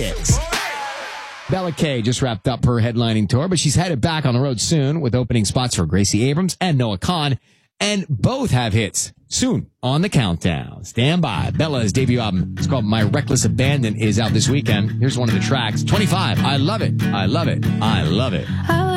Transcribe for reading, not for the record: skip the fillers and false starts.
Bella Kay just wrapped up her headlining tour, but she's headed back on the road soon with opening spots for Gracie Abrams and Noah Kahan, and both have hits soon on the countdown. Stand by. Bella's debut album, it's called My Reckless Abandon, is out this weekend. Here's one of the tracks, 25. I love it. I love it. I love it.